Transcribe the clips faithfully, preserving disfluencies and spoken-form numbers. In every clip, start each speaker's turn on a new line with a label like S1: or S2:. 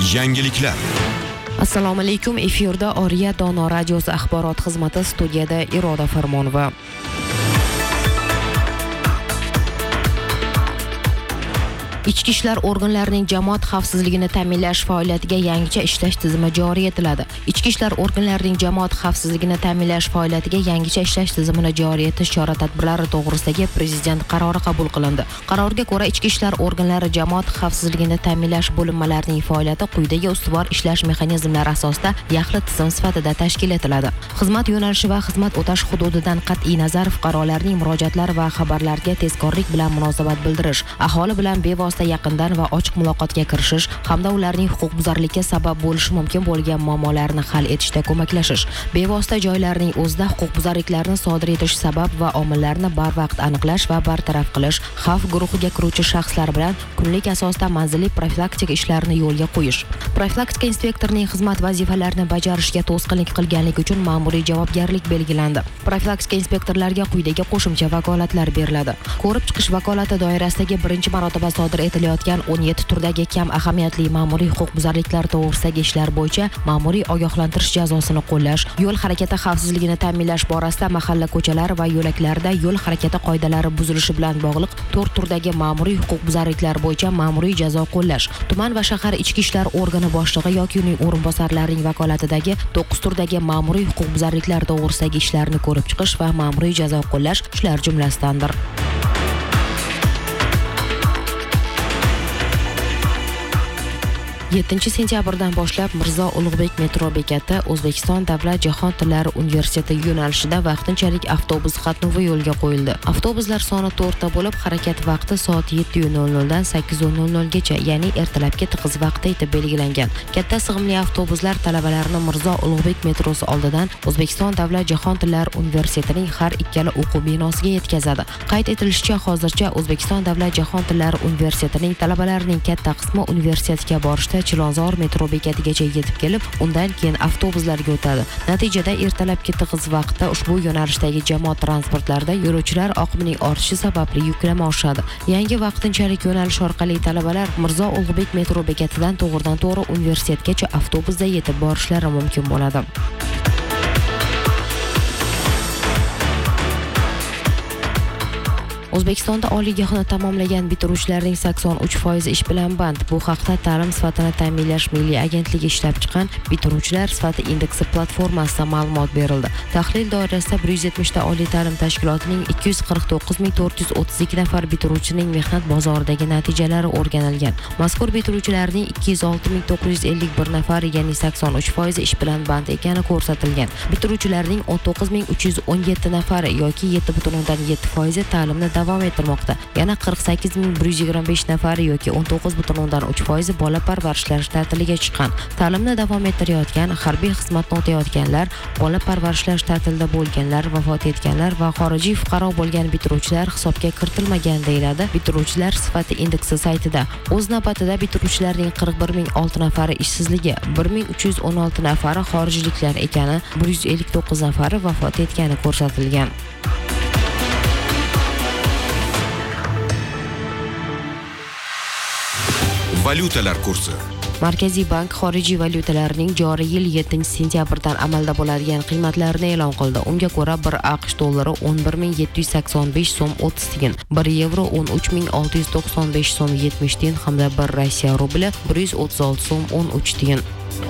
S1: Yangiliklar.
S2: Assalomu alaykum. Efirda Oriya Dono radiosi axborot xizmati, studiyada Iroda Farmonova. Ichki ishlar organlarining jamoat xavfsizligini ta'minlash faoliyatiga yangicha ishlash tizimi joriy etiladi. Ichki ishlar organlarining jamoat xavfsizligini ta'minlash faoliyatiga yangicha ishlash tizimini joriy etish chora-tadbirlari to'g'risidagi prezident qarori qabul qilindi. Qarorga ko'ra, ichki ishlar organlari jamoat xavfsizligini ta'minlash bo'linmalarining faoliyati quyidagi ustuvor ishlash mexanizmlari asosida yaxlit tizim sifatida tashkil etiladi. Xizmat yo'nalishi va xizmat o'tash hududidan qat'iy nazar, fuqarolarning murojaatlari va xabarlariga tezkorlik bilan munosabat bildirish, aholi bilan bevosita yaqindan va ochiq muloqotga kirishish hamda ularning huquqbuzarlikka sabab bo'lishi mumkin bo'lgan muammolarni hal etishda ko'maklashish, bevosita joylarning o'zida huquqbuzarliklarni sodir etish sabab va omillarni barvaqt aniqlash va bartaraf qilish, xavf guruhiga kiruvchi shaxslar bilan kunlik asosda manzilli profilaktika ishlarini yo'lga qo'yish. Profilaktika inspektorining xizmat vazifalarini bajarishga to'sqinlik qilganlik uchun ma'muriy javobgarlik belgilandi. Profilaktika inspektorlarga quyidagi qo'shimcha vakolatlar beriladi. Ko'rib chiqish vakolati doirasidagi birinchi marotaba sodir etilayotgan o'n yetti turdagi kam ahamiyatli ma'muriy huquqbuzarliklar to'g'risidagi ishlar bo'yicha ma'muriy ogohlantirish jazosini qo'llash, yo'l harakati xavfsizligini ta'minlash borasida mahalla ko'chalari va yo'laklarida yo'l harakati qoidalari buzilishi bilan bog'liq to'rt turdagi ma'muriy huquqbuzarliklar bo'yicha ma'muriy jazo qo'llash, tuman va shahar ichki ishlar organi boshlig'i yoki uning o'rinbosarlarining vakolatidagi to'qqiz turdagi ma'muriy huquqbuzarliklar to'g'risidagi ishlarni ko'rib chiqish va ma'muriy jazo qo'llash shular jumlasidandir. yettinchi sentyabrdan boshlab Mirzo Ulug'bek metro bekati O'zbekiston davlat jahon tillari universiteti yo'nalishida vaqtinchalik avtobus qatnovi yo'lga qo'yildi. Avtobuslar soni to'rtta bo'lib, harakat vaqti soat yetti nol nol dan sakkiz nol nol gacha, ya'ni ertalabki tiqiz vaqtda etib belgilangan. Katta sig'imli avtobuslar talabalarni Mirzo Ulug'bek metrosi oldidan O'zbekiston davlat jahon tillari universitetining har ikkala o'quv binosiga yetkazadi. Qayd etilishicha, hozircha O'zbekiston davlat jahon tillari universitetining talabalarining katta qismi universitetga borishda Chilonzor metro bekatigacha yetib kelib, undan keyin avtobuslarga o'tadi. Natijada ertalabki tig'iz vaqtda ushbu yo'nalishdagi jamoat transportlarida yo'lovchilar oqimining ortishi sababli yuklama oshadi. Yangi vaqtinchalik yo'nalish orqali talabalar Mirzo Ulug'bek metro bekatidan to'g'ridan-to'g'ri universitetgacha avtobusda yetib borishlari mumkin bo'ladi. O'zbekistonda oliygohni tamomlagan bitiruvchilarning sakson uch foizi ish bilan band. Bu haqda Ta'lim sifatini ta'minlash milliy agentligi ishlab chiqqan bitiruvchilar sifati indeksi platformasida ma'lumot berildi. Tahlil doirasida bir yuz yetmish ta oliy ta'lim tashkilotining ikki yuz qirq to'qqiz ming to'rt yuz o'ttiz ikki nafar bitiruvchining mehnat bozoridagi natijalari o'rganilgan. Mazkur bitiruvchilarning ikki yuz olti ming to'qqiz yuz ellik bir nafari, ya'ni sakson uch foizi ish bilan band ekani ko'rsatilgan. Bitiruvchilarning o'n to'qqiz ming uch yuz o'n yetti nafari yoki yetti butun o'ndan yetti foizi ta'limni davom ettirmoqda. Yana qirq sakkiz ming bir yuz yigirma besh nafari yoki o'n to'qqiz butun o'ndan uch foizi bola parvarishlash ta'tiliga chiqqan. Ta'limni davom ettirayotgan, harbiy xizmatni o'tayotganlar, bola parvarishlash ta'tilida bo'lganlar, vafot etganlar va xorijiy fuqaro bo'lgan bitiruvchilar hisobga kiritilmagan, deyiladi bitiruvchilar sifati indeksi saytida. O'z navbatida bitiruvchilarning qirq bir ming olti nafari ishsizligi, bir ming uch yuz o'n olti nafari xorijliklar ekani, bir yuz ellik to'qqiz nafari vafot etgani ko'rsatilgan.
S1: Valyutalar kursi.
S2: Markaziy bank xorijiy valyutalarning joriy yil yettinchi sentyabrdan amalda bo'ladigan qiymatlarini e'lon qildi. Unga ko'ra, bir AQSh dollari o'n bir ming yetti yuz sakson besh so'm o'ttiz tiyin, bir yevro o'n uch ming olti yuz to'qson besh so'm yetmish tiyin hamda bir Rossiya rubli bir yuz o'ttiz olti so'm o'n uch tiyin.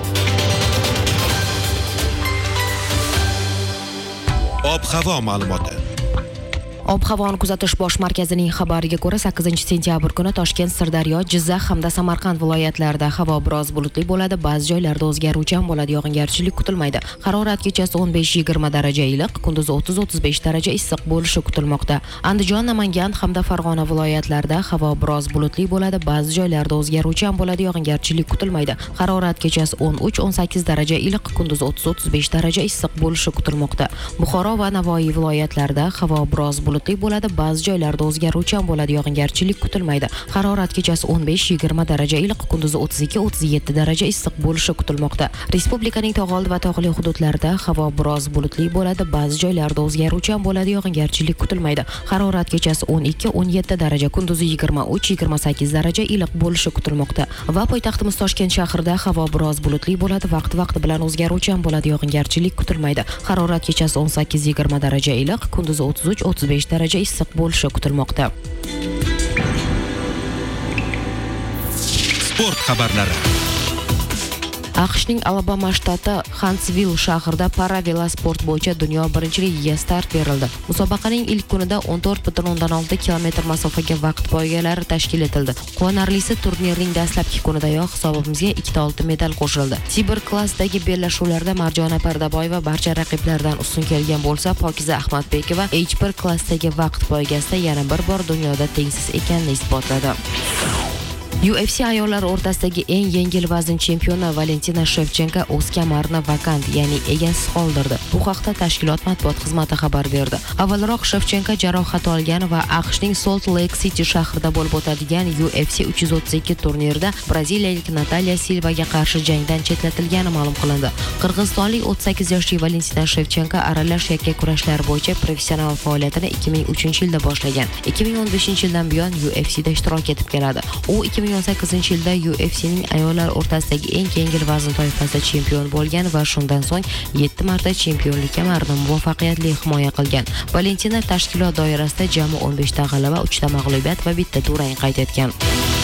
S1: Ob-havo ma'lumoti.
S2: Ob-havoni kuzatish bosh markazining xabariga ko'ra, sakkizinchi sentyabr kuni Toshkent, Sirdaryo, Jizzax hamda Samarqand viloyatlarida havo biroz bulutli bo'ladi, ba'zi joylarda o'zgaruvchan bo'ladi, yog'ingarchilik kutilmaydi. Harorat kechasi o'n besh yigirma daraja iliq, kunduzi o'ttiz o'ttiz besh daraja issiq bo'lishi kutilmoqda. Andijon, Namangan hamda Farg'ona viloyatlarida havo biroz bulutli bo'ladi, ba'zi joylarda o'zgaruvchan bo'ladi, yog'ingarchilik kutilmaydi. Harorat kechasi o'n uch o'n sakkiz daraja iliq, kunduzi o'ttiz o'ttiz besh daraja issiq bo'lishi kutilmoqda. Buxoro va Navoiy viloyatlarida havo biroz bulutli bulutli bo'ladi, ba'zi joylarda o'zgaruvchan bo'ladi, yog'ingarchilik kutilmaydi. Harorat kechasi o'n besh yigirma daraja iliq, kunduzi o'ttiz ikki o'ttiz yetti daraja issiq bo'lishi kutilmoqda. Respublikaning tog'oldi va tog'li hududlarida havo biroz bulutli bo'ladi, ba'zi joylarda o'zgaruvchan bo'ladi, yog'ingarchilik kutilmaydi. Harorat kechasi o'n ikki o'n yetti daraja, kunduzi yigirma uch yigirma sakkiz daraja iliq bo'lishi kutilmoqda. Va poytaxtimiz Toshkent shahrida havo biroz bulutli bo'ladi, vaqti-vaqti bilan o'zgaruvchan bo'ladi, yog'ingarchilik kutilmaydi. Harorat kechasi o'n sakkiz yigirma daraja iliq, kunduzi o'ttiz uch o'ttiz besh daraja issiq bo'lishi kutilmoqda.
S1: Sport xabarlari.
S2: AQShning Alabama shtati Huntsville shahrida para-velosport bo'yicha dunyo birinchiligiga start berildi. Musobaqaning ilk kunida o'n to'rt butun o'ndan olti kilometr masofaga vaqt poygalari tashkil etildi. Quvonarlisi, turnirning dastlabki kunidayoq hisobimizga ikkita oltin medal qo'shildi. Siber klassdagi bellashuvlarda Marjona Pardaboyeva barcha raqiblardan ustun kelgan bo'lsa, Pokiza Ahmadbekova H bir klassdagi vaqt poygasida yana bir bor dunyoda tengsiz ekanini isbotladi. U F C ayollar o'rtasidagi eng yengil vazn chempioni Valentina Shevchenko o'z kamarini vakant, ya'ni egasiz qoldirdi. Bu haqda tashkilot matbuot xizmati xabar berdi. Avvalroq Shevchenko jarohat olgan va AQShning Salt Lake City shahrida bo'lib o'tadigan U F C uch yuz o'ttiz ikki turnirida braziliyalik Natalia Silvaga qarshi jangdan chetlatilgani ma'lum qilindi. Qirg'izistonlik o'ttiz sakkiz yoshli Valentina Shevchenko aralash yakka kurashlar bo'yicha professional faoliyatini ikki ming uchinchi yilda boshlagan. ikki ming o'n beshinchi yildan buyon U F C da ishtirok etib keladi. U ikki ming o'n sakkizinchi yilda U F C'ning ayollar o'rtasidagi eng yengil vazn toifasida chempion bo'lgan va shundan so'ng yetti marta chempionlik kamarini muvaffaqiyatli himoya qilgan. Valentina tashkilot doirasida jami o'n besh ta g'alaba, uch ta mag'lubiyat va bitta durang qayd etgan.